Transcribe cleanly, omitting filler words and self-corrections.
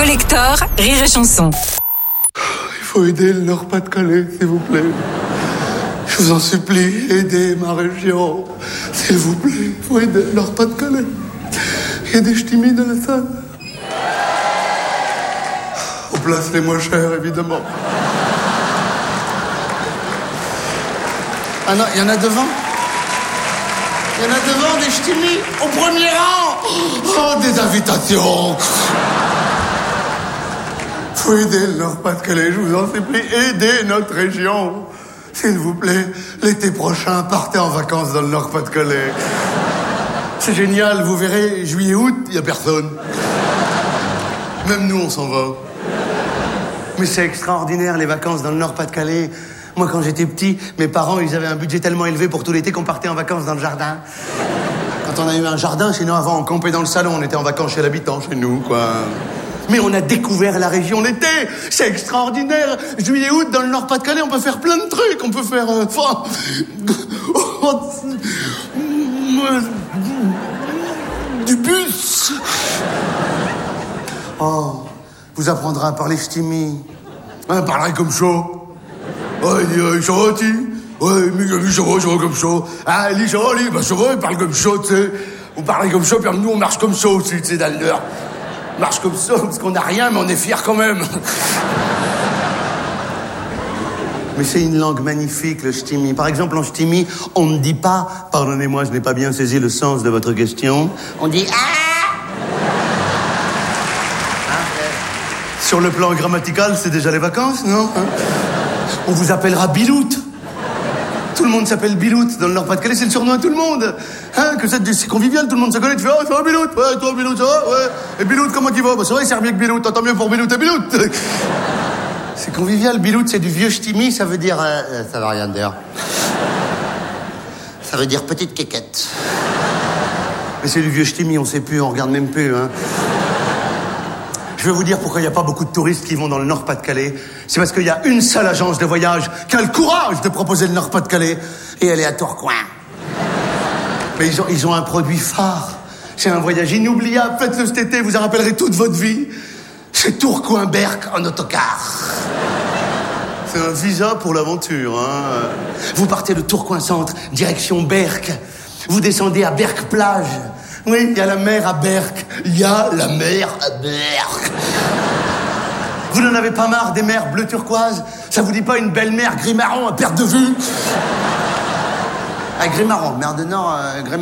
Collector, Rire et Chanson. Il faut aider le Nord-Pas-de-Calais, s'il vous plaît. Je vous en supplie, aidez ma région. S'il vous plaît, il faut aider le Nord-Pas-de-Calais. Il y a des ch'timis de la salle. On place les moins chers, évidemment. Ah non, il y en a devant. Il y en a devant des ch'timis, au premier rang. Oh, des invitations. Faut aider le Nord-Pas-de-Calais, je vous en supplie, aidez notre région. S'il vous plaît, l'été prochain, partez en vacances dans le Nord-Pas-de-Calais. C'est génial, vous verrez, juillet-août, il n'y a personne. Même nous, on s'en va. Mais c'est extraordinaire, les vacances dans le Nord-Pas-de-Calais. Moi, quand j'étais petit, mes parents, ils avaient un budget tellement élevé pour tout l'été qu'on partait en vacances dans le jardin. Quand on a eu un jardin, sinon avant, on campait dans le salon, on était en vacances chez l'habitant, chez nous, quoi. Mais on a découvert la région l'été. C'est extraordinaire. Juillet-août, dans le Nord-Pas-de-Calais, on peut faire plein de trucs. On peut faire... du bus. Oh, vous apprendrez à parler ch'timi. Parlerai comme chaud. Ouais, il chauti. Ouais, mais chaud comme chaud. Ah, il est chaud, il parle comme chaud, tu sais. Vous parlez comme chaud, puis nous, on marche comme chaud aussi, tu sais, dans le Nord. On marche comme ça, parce qu'on n'a rien, mais on est fiers quand même. Mais c'est une langue magnifique, le ch'timi. Par exemple, en ch'timi, on ne dit pas « Pardonnez-moi, je n'ai pas bien saisi le sens de votre question ». On dit « Ah !» Sur le plan grammatical, c'est déjà les vacances, non? On vous appellera Bilout. Tout le monde s'appelle Bilout. Dans le Nord-Pas-de-Calais, c'est le surnom à tout le monde. Que c'est convivial, tout le monde se connaît. Tu fais « Oh, ça va, Bilout? Ouais, toi, Bilout, ça va? Ouais. Et Bilout, comment tu vas? Bah, ça va, il sert bien que Bilout. Tant mieux pour Bilout et Bilout. » C'est convivial. Bilout, c'est du vieux ch'timi. Ça veut dire... ça veut rien dire. Ça veut dire petite quéquette. Mais c'est du vieux ch'timi, on sait plus, on regarde même plus, hein. Je vais vous dire pourquoi il n'y a pas beaucoup de touristes qui vont dans le Nord-Pas-de-Calais. C'est parce qu'il y a une seule agence de voyage qui a le courage de proposer le Nord-Pas-de-Calais. Et elle est à Tourcoing. Mais ils ont un produit phare. C'est un voyage inoubliable. Faites-le cet été, vous en rappellerez toute votre vie. C'est Tourcoing-Berck en autocar. C'est un visa pour l'aventure, hein. Vous partez de Tourcoing-Centre, direction Berck. Vous descendez à Berck-Plage. Oui, il y a la mer à Berck. Il y a la mer à Berck. Vous n'en avez pas marre des mers bleu turquoise? Ça vous dit pas une belle mer gris-marron à perte de vue? À Gris-Marron, mer de Nord,